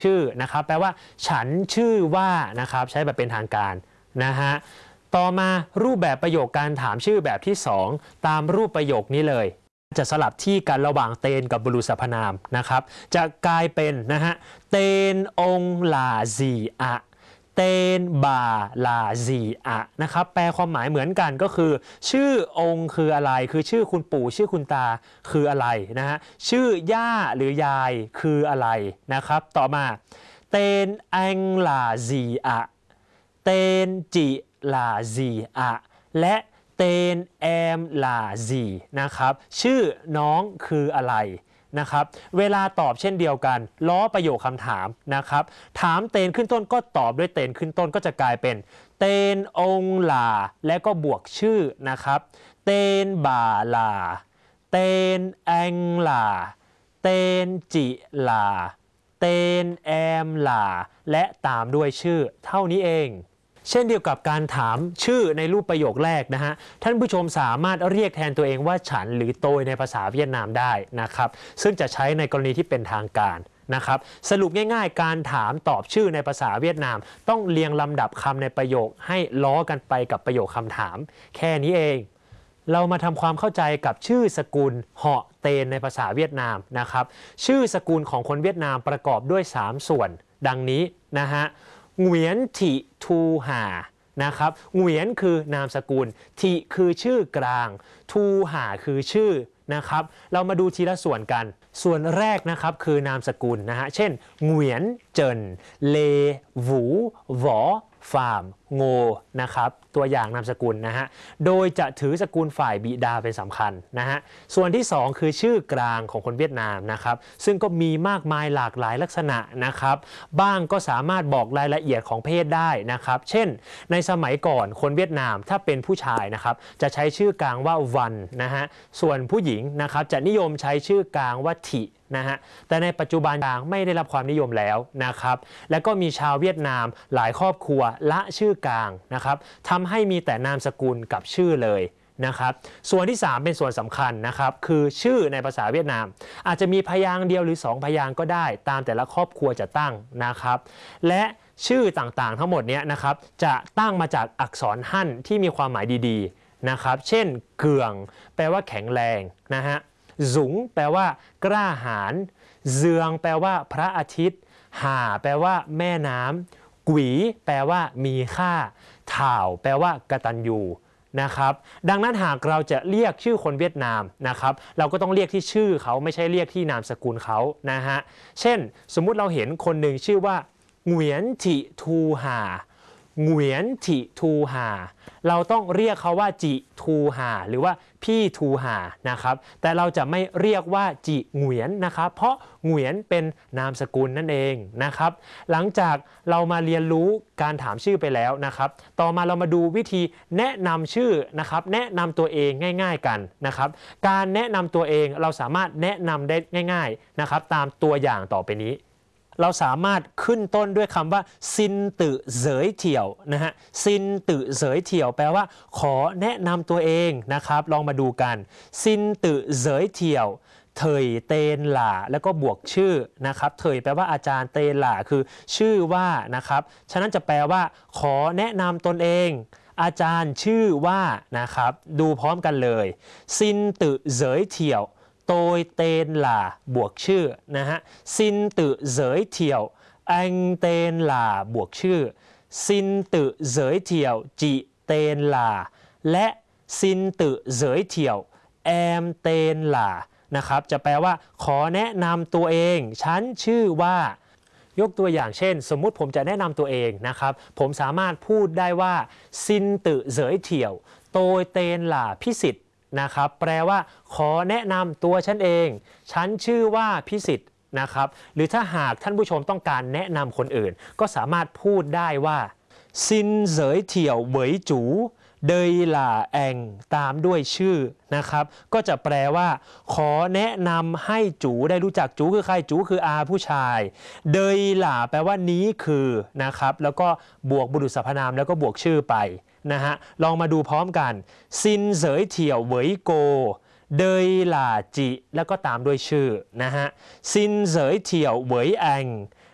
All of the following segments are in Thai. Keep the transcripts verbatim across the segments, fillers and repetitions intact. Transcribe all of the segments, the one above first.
ชื่อนะครับแปลว่าฉันชื่อว่านะครับใช้แบบเป็นทางการนะฮะต่อมารูปแบบประโยคการถามชื่อแบบที่สองตามรูปประโยคนี้เลยจะสลับที่กันระหว่างเตนกับบุรุษสรรพนามนะครับจะกลายเป็นนะฮะเตนองลาซีอะเตนบาลาซีอะนะครับแปลความหมายเหมือนกันก็คือชื่อองค์คืออะไรคือชื่อคุณปู่ชื่อคุณตาคืออะไรนะฮะชื่อย่าหรือยายคืออะไรนะครับต่อมาเตนแองลาซีอะเตนจิลาซีอะและเตนแอมลาซีนะครับชื่อน้องคืออะไรนะครับเวลาตอบเช่นเดียวกันล้อประโยคคำถามนะครับถามเตนขึ้นต้นก็ตอบด้วยเตนขึ้นต้นก็จะกลายเป็นเตนองลาและก็บวกชื่อนะครับเตนบาลาเตนแองลาเตนจิลาเตนแอมลาและตามด้วยชื่อเท่านี้เองเช่นเดียวกับการถามชื่อในรูปประโยคแรกนะฮะท่านผู้ชมสามารถเรียกแทนตัวเองว่าฉันหรือโตยในภาษาเวียดนามได้นะครับซึ่งจะใช้ในกรณีที่เป็นทางการนะครับสรุปง่ายๆการถามตอบชื่อในภาษาเวียดนามต้องเรียงลำดับคำในประโยคให้ล้อกันไปกับประโยคคำถามแค่นี้เองเรามาทำความเข้าใจกับชื่อสกุลเหาะเตนในภาษาเวียดนามนะครับชื่อสกุลของคนเวียดนามประกอบด้วยสามส่วนดังนี้นะฮะเหวียนทิทูหานะครับเหวียนคือนามสกุลทิคือชื่อกลางทูหาคือชื่อนะครับเรามาดูทีละส่วนกันส่วนแรกนะครับคือนามสกุลนะฮะเช่นเหวียนเจินเลหวูหวอฟาร์มโงนะครับตัวอย่างนามสกุลนะฮะโดยจะถือสกุลฝ่ายบิดาเป็นสำคัญนะฮะส่วนที่สองคือชื่อกลางของคนเวียดนามนะครับซึ่งก็มีมากมายหลากหลายลักษณะนะครับบ้างก็สามารถบอกรายละเอียดของเพศได้นะครับเช่นในสมัยก่อนคนเวียดนามถ้าเป็นผู้ชายนะครับจะใช้ชื่อกลางว่าวันนะฮะส่วนผู้หญิงนะครับจะนิยมใช้ชื่อกลางว่าทินะฮะแต่ในปัจจุบันกลางไม่ได้รับความนิยมแล้วนะครับและก็มีชาวเวียดนามหลายครอบครัวละชื่อกลางนะครับทำให้มีแต่นามสกุลกับชื่อเลยนะครับส่วนที่สามเป็นส่วนสำคัญนะครับคือชื่อในภาษาเวียดนามอาจจะมีพยางค์เดียวหรือสองพยางค์ก็ได้ตามแต่ละครอบครัวจะตั้งนะครับและชื่อต่างๆทั้งหมดนี้นะครับจะตั้งมาจากอักษรฮั่นที่มีความหมายดีๆนะครับเช่นเกืองแปลว่าแข็งแรงนะฮะสุงแปลว่ากล้าหาญเจืองแปลว่าพระอาทิตย์ห่าแปลว่าแม่น้ำกุ๋ยแปลว่ามีค่าถ่าวแปลว่ากตัญญูนะครับดังนั้นหากเราจะเรียกชื่อคนเวียดนามนะครับเราก็ต้องเรียกที่ชื่อเขาไม่ใช่เรียกที่นามสกุลเขานะฮะเช่นสมมุติเราเห็นคนหนึ่งชื่อว่าเหวียนทิทูหาเหวียนทิทูหาเราต้องเรียกเขาว่าจิทูหาหรือว่าพี่ทูหานะครับแต่เราจะไม่เรียกว่าจิเหวียนนะครับเพราะเหวียนเป็นนามสกุลนั่นเองนะครับหลังจากเรามาเรียนรู้การถามชื่อไปแล้วนะครับต่อมาเรามาดูวิธีแนะนำชื่อนะครับแนะนำตัวเองง่ายๆกันนะครับการแนะนำตัวเองเราสามารถแนะนำได้ง่ายๆนะครับตามตัวอย่างต่อไปนี้เราสามารถขึ้นต้นด้วยคำว่าซินตือเสยเถี่ยวนะฮะซินตือเสยเถี่ยวแปลว่าขอแนะนำตัวเองนะครับลองมาดูกันซินตือเสยเถี่ยวเถยเตนหล่าแล้วก็บวกชื่อนะครับเถยแปลว่าอาจารย์เตนหล่าคือชื่อว่านะครับฉะนั้นจะแปลว่าขอแนะนำตนเองอาจารย์ชื่อว่านะครับดูพร้อมกันเลยซินตือเสยเถี่ยวโตยเตนหล่าบวกชื่อนะฮะซินตือเสยเถี่ยวแองเตนหล่าบวกชื่อซินตือเสยเถี่ยวจิเตนหล่าและซินตือเสยเถี่ยวแอมเตนหล่านะครับจะแปลว่าขอแนะนำตัวเองฉันชื่อว่ายกตัวอย่างเช่นสมมุติผมจะแนะนำตัวเองนะครับผมสามารถพูดได้ว่าซินตือเสยเถี่ยวโตยเตนหล่าพิสิทธิ์นะครับแปลว่าขอแนะนำตัวฉันเองฉันชื่อว่าพิสิทธิ์นะครับหรือถ้าหากท่านผู้ชมต้องการแนะนำคนอื่นก็สามารถพูดได้ว่าซินเสยเถี่ยวเหวยจูเดยหล่าแองตามด้วยชื่อนะครับก็จะแปลว่าขอแนะนำให้จูได้รู้จักจูคือใครจูคืออาผู้ชายเดยหล่าแปลว่านี้คือนะครับแล้วก็บวกบุรุษสรรพนามแล้วก็บวกชื่อไปนะฮะลองมาดูพร้อมกันซินเสยเถี่ยวเหวยโกเดยหล่าจิแล้วก็ตามด้วยชื่อนะฮะซินเสยเถี่ยวเหวยแอง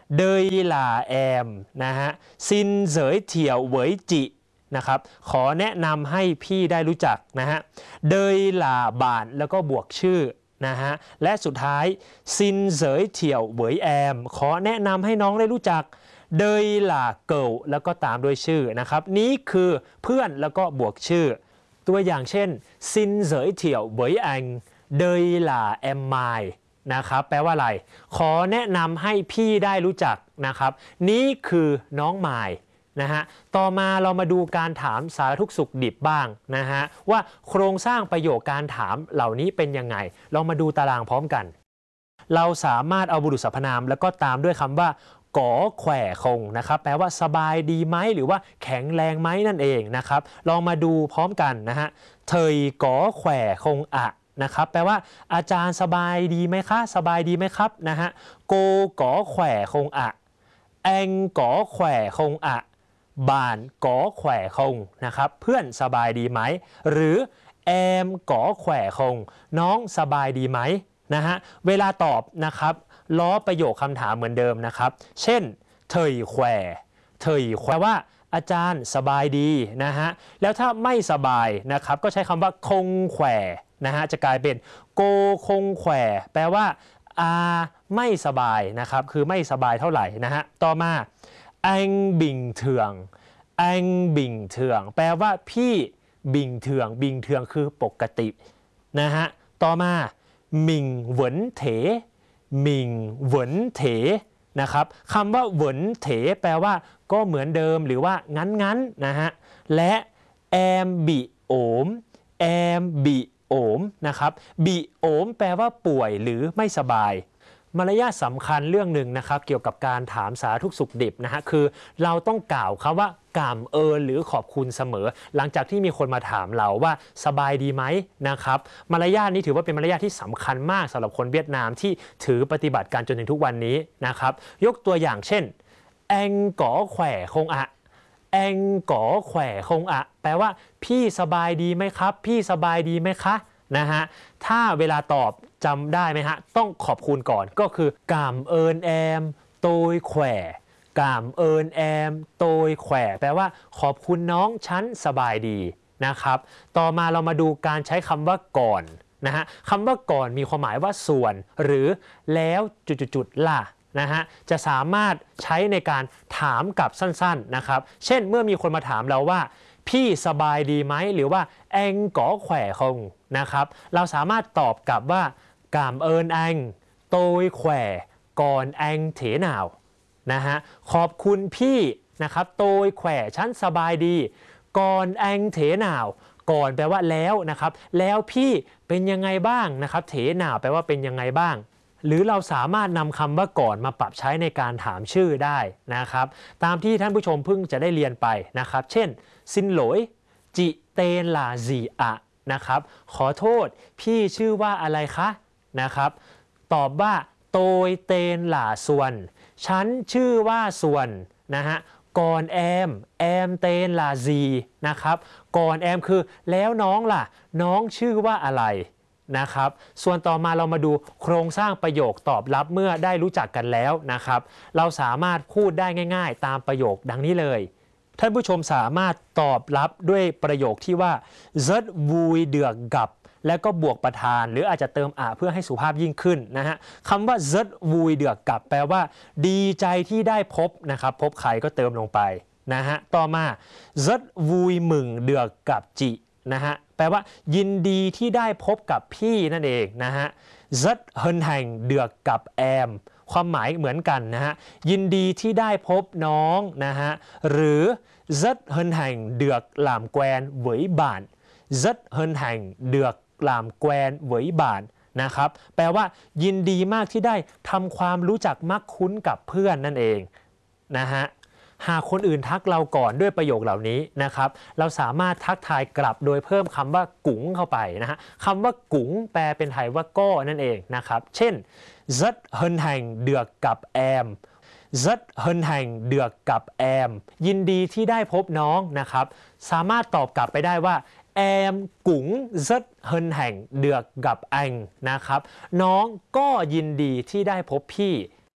เดยหล่าแอมนะฮะซินเสยเถี่ยวเหวยจินะครับขอแนะนำให้พี่ได้รู้จักนะฮะเดยหล่าบานแล้วก็บวกชื่อนะฮะและสุดท้ายซินเสยเถี่ยวเหวยแอมขอแนะนำให้น้องได้รู้จักเดยหล่าเกิลแล้วก็ตามด้วยชื่อนะครับนี้คือเพื่อนแล้วก็บวกชื่อตัวอย่างเช่นซินเสยเถี่ยวเหวยแองเดยหล่าแอมไมนะครับแปลว่าอะไรขอแนะนำให้พี่ได้รู้จักนะครับนี้คือน้องไมล์นะฮะต่อมาเรามาดูการถามสารทุกข์สุขดิบบ้างนะฮะว่าโครงสร้างประโยคการถามเหล่านี้เป็นยังไงเรามาดูตารางพร้อมกันเราสามารถเอาบุรุษสรรพนามแล้วก็ตามด้วยคำว่าก๋อแขว่คงนะครับแปลว่าสบายดีไหมหรือว่าแข็งแรงไหมนั่นเองนะครับลองมาดูพร้อมกันนะฮะเถยก๋อแขว่คงอะนะครับแปลว่าอาจารย์สบายดีไหมคะสบายดีไหมครับนะฮะโกก๋อแขว่คงอะแองก๋อแขว่คงอะบ่านก๋อแขว่คงนะครับเพื่อนสบายดีไหมหรือแอมก๋อแขว่คงน้องสบายดีไหมนะฮะเวลาตอบนะครับล้อประโยคคำถามเหมือนเดิมนะครับเช่นเถยแขว่เถยแขว่ว่าอาจารย์สบายดีนะฮะแล้วถ้าไม่สบายนะครับก็ใช้คำว่าคงแขว่นะฮะจะกลายเป็นโกคงแขว่แปลว่าอาไม่สบายนะครับคือไม่สบายเท่าไหร่นะฮะต่อมาแองบิงเถืองแองบิงเถืองแปลว่าพี่บิงเถืองบิงเถืองคือปกตินะฮะต่อมาหมิงเหวินเถหมิงเหวินเถนะครับคำว่าเหวินเถแปลว่าก็เหมือนเดิมหรือว่างั้นๆนะฮะและแอมบิโอมแอมบิโอมนะครับบิโอมแปลว่าป่วยหรือไม่สบายมารยาทสำคัญเรื่องหนึ่งนะครับเกี่ยวกับการถามสารทุกข์สุขดิบนะฮะคือเราต้องกล่าวคำว่ากล่ำเอิญหรือขอบคุณเสมอหลังจากที่มีคนมาถามเราว่าสบายดีไหมนะครับมารยาทนี้ถือว่าเป็นมารยาทที่สำคัญมากสำหรับคนเวียดนามที่ถือปฏิบัติการจนถึงทุกวันนี้นะครับยกตัวอย่างเช่นแองก๋อแขว่คงอะแองก๋อแขว่คงอะแปลว่าพี่สบายดีไหมครับพี่สบายดีไหมคะนะฮะถ้าเวลาตอบจำได้ไหมฮะต้องขอบคุณก่อนก็คือกามเอิญแอมโตยแขว่กามเอิญแอมโตยแขว่แปลว่าขอบคุณน้องฉันสบายดีนะครับต่อมาเรามาดูการใช้คำว่าก่อนนะฮะคำว่าก่อนมีความหมายว่าส่วนหรือแล้วจุดๆล่ะนะฮะจะสามารถใช้ในการถามกลับสั้นๆนะครับเช่นเมื่อมีคนมาถามเราว่าพี่สบายดีไหมหรือว่าแองก๋อแขว่คงนะครับเราสามารถตอบกลับว่ากามเอิญแองโตยแขว่ก่อนแองเถหนาวนะฮะขอบคุณพี่นะครับโตยแขว่ฉันสบายดีก่อนแองเถหนาวก่อนแปลว่าแล้วนะครับแล้วพี่เป็นยังไงบ้างนะครับเถหนาวแปลว่าเป็นยังไงบ้างหรือเราสามารถนำคำว่าก่อนมาปรับใช้ในการถามชื่อได้นะครับตามที่ท่านผู้ชมเพิ่งจะได้เรียนไปนะครับเช่นซินโหลยจิเตนลาซีอะนะครับขอโทษพี่ชื่อว่าอะไรคะนะครับตอบว่าโตยเตนหล่าส่วนฉันชื่อว่าส่วนนะฮะก่อนแอมแอมเตนลาซีนะครับก่อนแอมคือแล้วน้องล่ะน้องชื่อว่าอะไรนะครับส่วนต่อมาเรามาดูโครงสร้างประโยคตอบรับเมื่อได้รู้จักกันแล้วนะครับเราสามารถพูดได้ง่ายๆตามประโยคดังนี้เลยท่านผู้ชมสามารถตอบรับด้วยประโยคที่ว่า rất vui được gặp และก็บวกประธานหรืออาจจะเติมอะเพื่อให้สุภาพยิ่งขึ้นนะฮะคำว่า rất vui được gặp แปลว่าดีใจที่ได้พบนะครับพบใครก็เติมลงไปนะฮะต่อมา rất vui mừng được gặp chị นะฮะแปลว่ายินดีที่ได้พบกับพี่นั่นเองนะฮะ rất hân hạnh được gặp em ความหมายเหมือนกันนะฮะยินดีที่ได้พบน้องนะฮะหรือ rất hân hạnh được làm quen với bạn rất hân hạnh được làm quen với bạn นะครับแปลว่ายินดีมากที่ได้ทำความรู้จักมักคุ้นกับเพื่อนนั่นเองนะฮะหากคนอื่นทักเราก่อนด้วยประโยคเหล่านี้นะครับเราสามารถทักทายกลับโดยเพิ่มคำว่ากุ๋งเข้าไปนะฮะคำว่ากุ๋งแปลเป็นไทยว่าก็นั่นเองนะครับเช่น rất hân hạnh được gặp em rất hân hạnh được gặp em ยินดีที่ได้พบน้องนะครับสามารถตอบกลับไปได้ว่า em cũng rất hân hạnh được gặp anh นะครับน้องก็ยินดีที่ได้พบพี่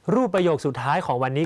รูปประโยคสุดท้ายของวันนี้